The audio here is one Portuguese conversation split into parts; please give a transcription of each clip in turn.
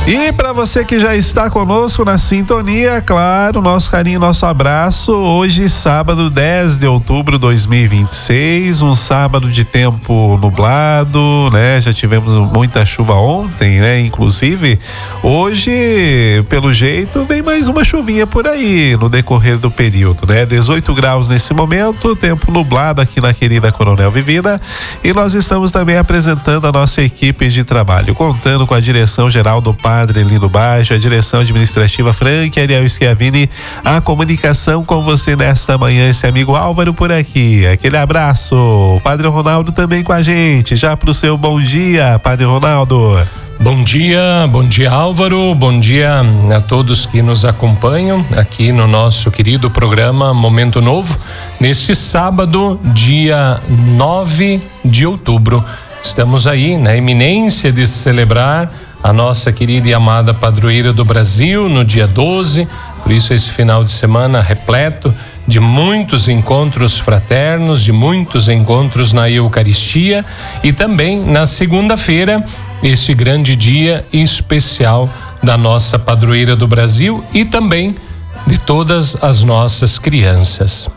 E para você que já está conosco na sintonia, claro, nosso carinho, nosso abraço. Hoje, sábado, 10 de outubro de 2026, um sábado de tempo nublado, né? Já tivemos muita chuva ontem, né? Inclusive, hoje, pelo jeito, vem mais uma chuvinha por aí no decorrer do período, né? 18 graus nesse momento, tempo nublado aqui na querida Coronel Vivida, e nós estamos também apresentando a nossa equipe de trabalho, contando com a direção geral do Padre Lino Baixo, a direção administrativa Frank Ariel Schiavini, a comunicação com você nesta manhã, esse amigo Álvaro por aqui, aquele abraço, o Padre Ronaldo também com a gente, já pro seu bom dia, Padre Ronaldo. Bom dia Álvaro, bom dia a todos que nos acompanham aqui no nosso querido programa Momento Novo, neste sábado, dia 9 de outubro. Estamos aí na iminência de celebrar a nossa querida e amada padroeira do Brasil no dia 12, por isso esse final de semana repleto de muitos encontros fraternos, de muitos encontros na Eucaristia e também na segunda-feira, este grande dia especial da nossa padroeira do Brasil e também de todas as nossas crianças.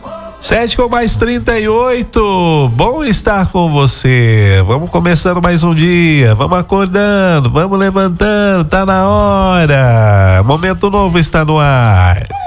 7:38, bom estar com você. Vamos começando mais um dia, vamos acordando, vamos levantando, tá na hora. Momento Novo está no ar.